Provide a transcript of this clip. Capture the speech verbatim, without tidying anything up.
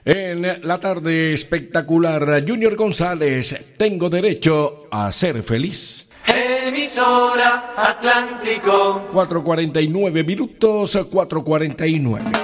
En la tarde espectacular, Junior González, tengo derecho a ser feliz. Emisora Atlántico. cuatro cuarenta y nueve minutos, cuatro cuarenta y nueve.